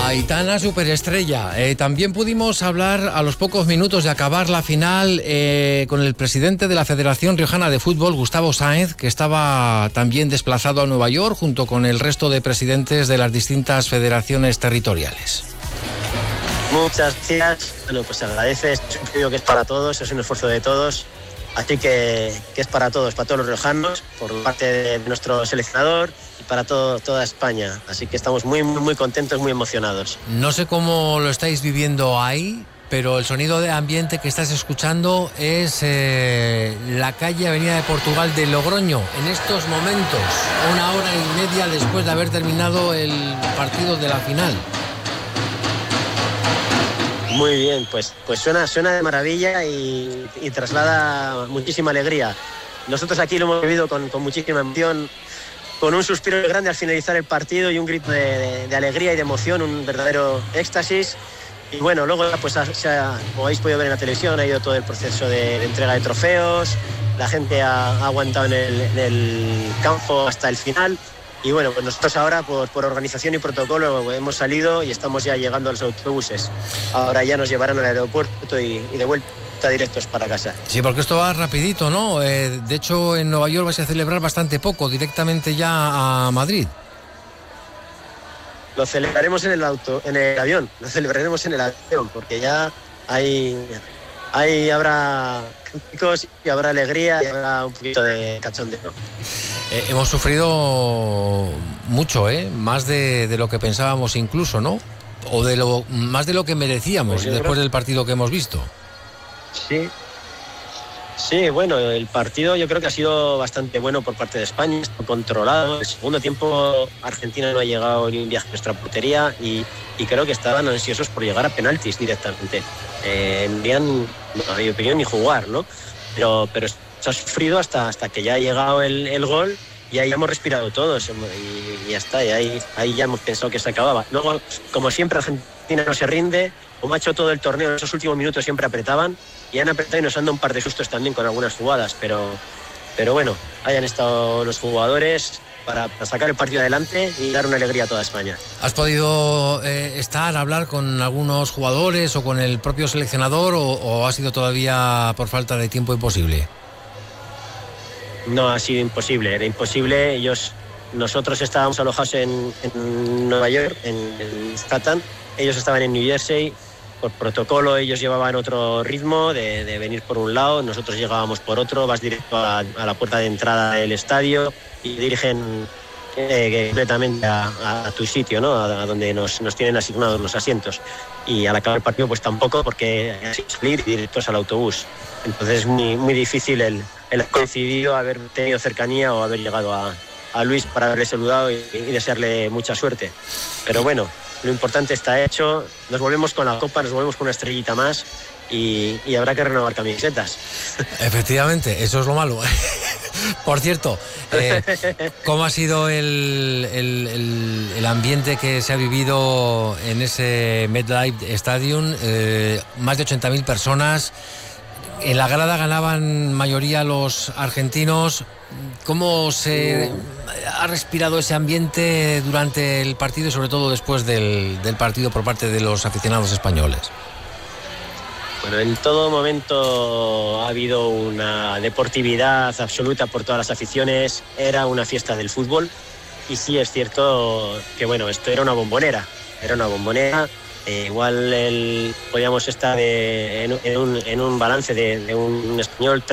Aitana, superestrella. También pudimos hablar a los pocos minutos de acabar la final con el presidente de la Federación Riojana de Fútbol, Gustavo Sáenz, que estaba también desplazado a Nueva York junto con el resto de presidentes de las distintas federaciones territoriales. Muchas gracias. Bueno, pues se agradece. Es un pedido que es para todos, es un esfuerzo de todos. Así que es para todos los riojanos, por parte de nuestro seleccionador y para toda España. Así que estamos muy, muy, muy contentos, muy emocionados. No sé cómo lo estáis viviendo ahí, pero el sonido de ambiente que estás escuchando es la calle Avenida de Portugal de Logroño, en estos momentos, 1 hora y media después de haber terminado el partido de la final. Muy bien, pues suena de maravilla y traslada muchísima alegría. Nosotros aquí lo hemos vivido con muchísima emoción, con un suspiro grande al finalizar el partido y un grito de alegría y de emoción, un verdadero éxtasis. Y bueno, luego pues como habéis podido ver en la televisión, ha ido todo el proceso de entrega de trofeos, la gente ha aguantado en el campo hasta el final. Y bueno, pues nosotros ahora por organización y protocolo hemos salido y estamos ya llegando a los autobuses. Ahora ya nos llevarán al aeropuerto y de vuelta directos para casa. Sí, porque esto va rapidito, ¿no? De hecho, en Nueva York vais a celebrar bastante poco, directamente ya a Madrid. Lo celebraremos en el avión, porque ya habrá cánticos y habrá alegría y habrá un poquito de cachondeo. Hemos sufrido mucho, más de lo que pensábamos incluso, ¿no? O más de lo que merecíamos después del partido que hemos visto. Sí, bueno, el partido yo creo que ha sido bastante bueno por parte de España, está controlado. El segundo tiempo Argentina no ha llegado ni un viaje a nuestra portería y creo que estaban ansiosos por llegar a penaltis directamente. Envían, a mi opinión, ni jugar, ¿no? Pero se ha sufrido hasta que ya ha llegado el gol y ahí hemos respirado todos y ya está, y ahí ya hemos pensado que se acababa. Luego, como siempre, Argentina no se rinde, como ha hecho todo el torneo, en esos últimos minutos siempre apretaban y han apretado y nos han dado un par de sustos también con algunas jugadas, pero bueno, hayan estado los jugadores para sacar el partido adelante y dar una alegría a toda España. ¿Has podido hablar con algunos jugadores o con el propio seleccionador o ha sido todavía por falta de tiempo imposible? No, ha sido imposible, era imposible. Nosotros estábamos alojados en Nueva York, en Manhattan. Ellos estaban en New Jersey. Por protocolo ellos llevaban otro ritmo de venir por un lado, nosotros llegábamos por otro. Vas directo a la puerta de entrada del estadio y dirigen completamente a tu sitio, ¿no? A donde nos tienen asignados los asientos. Y al acabar el partido pues tampoco, porque así salir directos al autobús. Entonces es muy, muy difícil el coincidido, haber tenido cercanía o haber llegado a Luis para haberle saludado y desearle mucha suerte. Pero bueno, lo importante está hecho, nos volvemos con la copa, nos volvemos con una estrellita más y habrá que renovar camisetas. Efectivamente, eso es lo malo. Por cierto, ¿cómo ha sido el ambiente que se ha vivido en ese MetLife Stadium? Más de 80.000 personas. En la grada ganaban mayoría los argentinos. ¿Cómo se ha respirado ese ambiente durante el partido y sobre todo después del partido por parte de los aficionados españoles? Bueno, en todo momento ha habido una deportividad absoluta por todas las aficiones. Era una fiesta del fútbol y sí es cierto que bueno, esto era una bombonera. Igual podíamos estar en un balance de un español